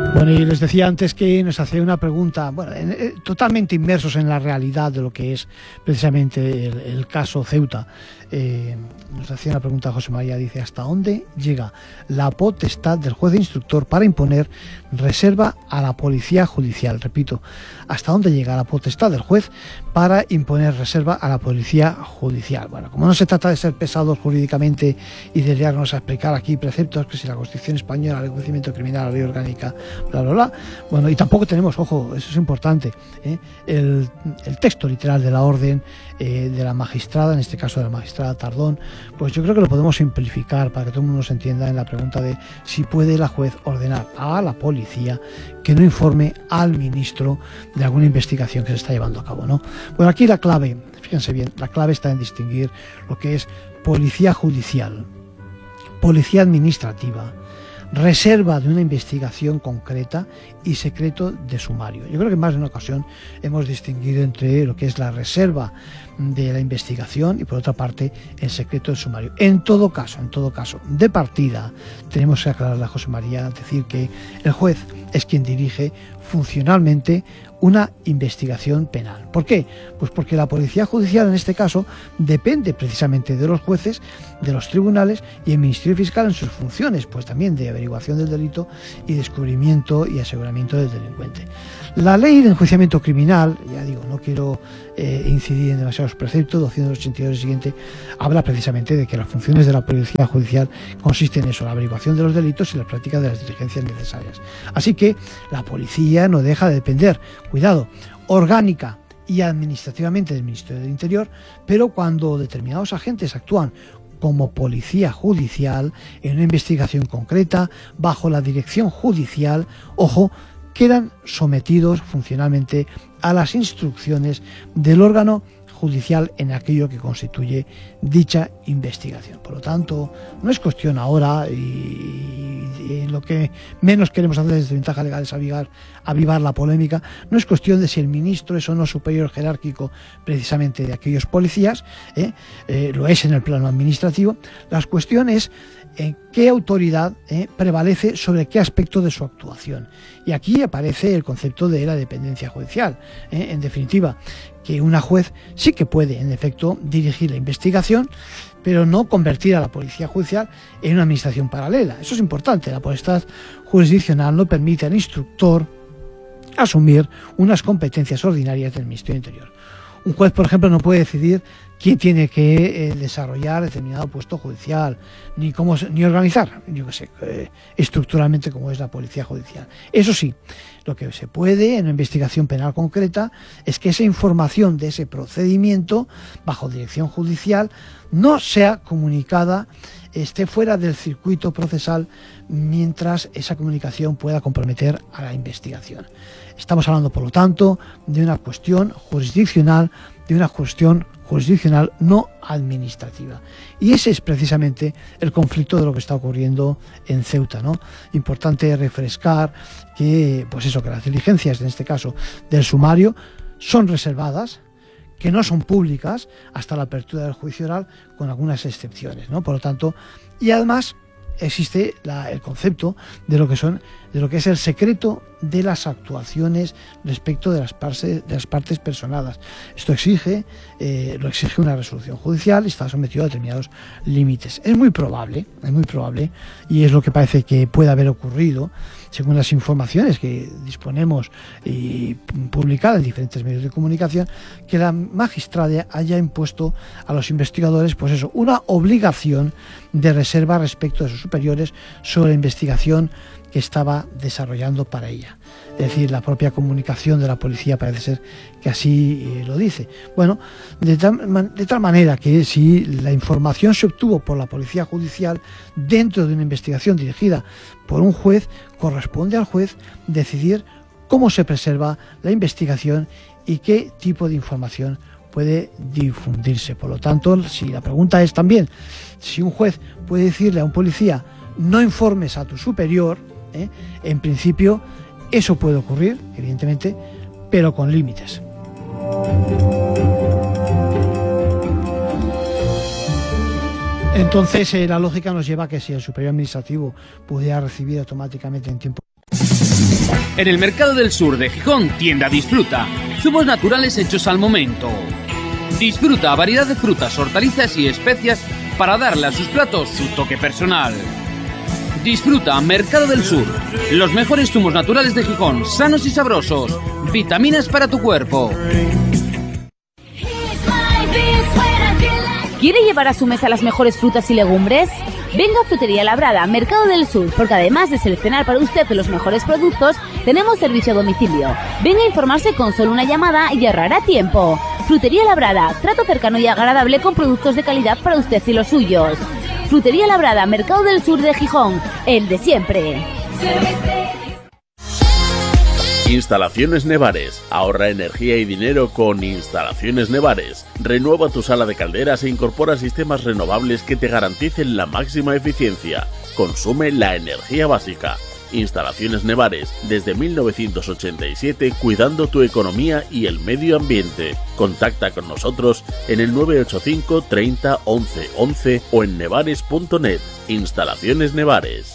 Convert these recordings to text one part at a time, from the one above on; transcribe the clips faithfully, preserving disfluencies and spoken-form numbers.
Bueno, y les decía antes que nos hacía una pregunta, bueno, eh, totalmente inmersos en la realidad de lo que es precisamente el, el caso Ceuta. Eh, nos hacía una pregunta José María, dice, ¿hasta dónde llega la potestad del juez instructor para imponer reserva a la policía judicial? Repito, ¿hasta dónde llega la potestad del juez para imponer reserva a la policía judicial? Bueno, como no se trata de ser pesados jurídicamente y de liarnos a explicar aquí preceptos, que si la Constitución española, el enjuiciamiento criminal, la ley orgánica, bla, bla, bla, bueno, y tampoco tenemos, ojo, eso es importante, ¿eh? el, el texto literal de la orden eh, de la magistrada, en este caso de la magistrada Tardón, pues yo creo que lo podemos simplificar para que todo el mundo se entienda en la pregunta de si puede la juez ordenar a la policía que no informe al ministro de alguna investigación que se está llevando a cabo, ¿no? Bueno, aquí la clave, fíjense bien, la clave está en distinguir lo que es policía judicial, policía administrativa, reserva de una investigación concreta y secreto de sumario. Yo creo que más de una ocasión hemos distinguido entre lo que es la reserva de la investigación y por otra parte el secreto del sumario. En todo caso, en todo caso, de partida tenemos que aclararle a José María, decir que el juez es quien dirige funcionalmente una investigación penal. ¿Por qué? Pues porque la policía judicial en este caso depende precisamente de los jueces, de los tribunales y el Ministerio Fiscal en sus funciones, pues también de averiguación del delito y descubrimiento y aseguramiento del delincuente. La ley de enjuiciamiento criminal, ya digo, no quiero eh, incidir en demasiados preceptos, doscientos ochenta y dos y siguiente, habla precisamente de que las funciones de la policía judicial consisten en eso, la averiguación de los delitos y la práctica de las diligencias necesarias. Así que la policía no deja de depender, cuidado, orgánica y administrativamente del Ministerio del Interior, pero cuando determinados agentes actúan como policía judicial en una investigación concreta, bajo la dirección judicial, ojo, quedan sometidos funcionalmente a las instrucciones del órgano judicial en aquello que constituye dicha investigación. Por lo tanto, no es cuestión ahora, y, y lo que menos queremos hacer desde ventaja legal es avivar, avivar la polémica, no es cuestión de si el ministro es o no superior jerárquico precisamente de aquellos policías, ¿eh? Eh, lo es en el plano administrativo. La cuestión es en qué autoridad eh, prevalece sobre qué aspecto de su actuación. Y aquí aparece el concepto de la dependencia judicial. Eh, en definitiva, que una juez sí que puede, en efecto, dirigir la investigación, pero no convertir a la policía judicial en una administración paralela. Eso es importante. La potestad jurisdiccional no permite al instructor asumir unas competencias ordinarias del Ministerio del Interior. Un juez, por ejemplo, no puede decidir quién tiene que eh, desarrollar determinado puesto judicial, ni cómo ni organizar, yo qué sé, eh, estructuralmente como es la policía judicial. Eso sí, lo que se puede en una investigación penal concreta es que esa información de ese procedimiento bajo dirección judicial no sea comunicada, esté fuera del circuito procesal mientras esa comunicación pueda comprometer a la investigación. Estamos hablando, por lo tanto, de una cuestión jurisdiccional, de una cuestión jurisdiccional no administrativa. Y ese es precisamente el conflicto de lo que está ocurriendo en Ceuta, ¿no? Importante refrescar que, pues eso, que las diligencias, en este caso, del sumario, son reservadas, que no son públicas hasta la apertura del juicio oral, con algunas excepciones, ¿no? Por lo tanto, y además existe la, el concepto de lo que son de lo que es el secreto de las actuaciones respecto de las partes de las partes personadas. Esto exige eh, lo exige una resolución judicial y está sometido a determinados límites. Es muy probable, es muy probable y es lo que parece que puede haber ocurrido según las informaciones que disponemos y publicadas en diferentes medios de comunicación, que la magistrada haya impuesto a los investigadores, pues eso, una obligación de reserva respecto de sus superiores sobre la investigación que estaba desarrollando para ella. Es decir, la propia comunicación de la policía parece ser que así eh, lo dice. Bueno, de tal, de tal manera que si la información se obtuvo por la policía judicial dentro de una investigación dirigida por un juez, corresponde al juez decidir cómo se preserva la investigación y qué tipo de información puede difundirse. Por lo tanto, si la pregunta es también si un juez puede decirle a un policía no informes a tu superior, ¿eh? En principio eso puede ocurrir, evidentemente, pero con límites. Entonces eh, la lógica nos lleva a que si el superior administrativo pudiera recibir automáticamente en tiempo En el Mercado del Sur de Gijón, tienda Disfruta. Zumos naturales hechos al momento. Disfruta variedad de frutas, hortalizas y especias para darle a sus platos su toque personal. Disfruta Mercado del Sur. Los mejores zumos naturales de Gijón, sanos y sabrosos. Vitaminas para tu cuerpo. ¿Quiere llevar a su mesa las mejores frutas y legumbres? Venga a Frutería Labrada, Mercado del Sur, porque además de seleccionar para usted los mejores productos, tenemos servicio a domicilio. Venga a informarse con solo una llamada y ahorrará tiempo. Frutería Labrada, trato cercano y agradable con productos de calidad para usted y los suyos. Frutería Labrada, Mercado del Sur de Gijón, el de siempre. Instalaciones Nevares. Ahorra energía y dinero con Instalaciones Nevares. Renueva tu sala de calderas e incorpora sistemas renovables que te garanticen la máxima eficiencia. Consume la energía básica. Instalaciones Nevares, desde mil novecientos ochenta y siete, cuidando tu economía y el medio ambiente. Contacta con nosotros en el nueve ocho cinco treinta once once o en nevares punto net. Instalaciones Nevares.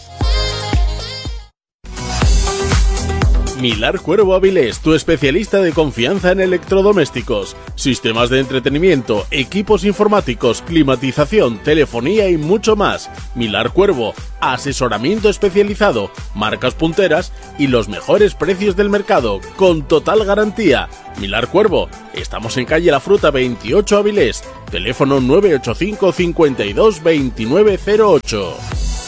Milar Cuervo Avilés, tu especialista de confianza en electrodomésticos, sistemas de entretenimiento, equipos informáticos, climatización, telefonía y mucho más. Milar Cuervo, asesoramiento especializado, marcas punteras y los mejores precios del mercado, con total garantía. Milar Cuervo, estamos en calle La Fruta veintiocho Avilés, teléfono nueve ocho cinco cincuenta y dos veintinueve cero ocho.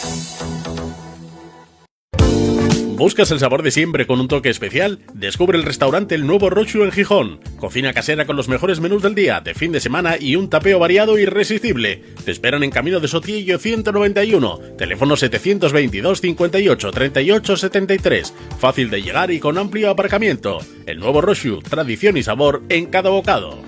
¿Buscas el sabor de siempre con un toque especial? Descubre el restaurante El Nuevo Rochu en Gijón. Cocina casera con los mejores menús del día, de fin de semana y un tapeo variado e irresistible. Te esperan en Camino de Sotillo ciento noventa y uno, teléfono setecientos veintidós cincuenta y ocho treinta y ocho setenta y tres. Fácil de llegar y con amplio aparcamiento. El Nuevo Rochu, tradición y sabor en cada bocado.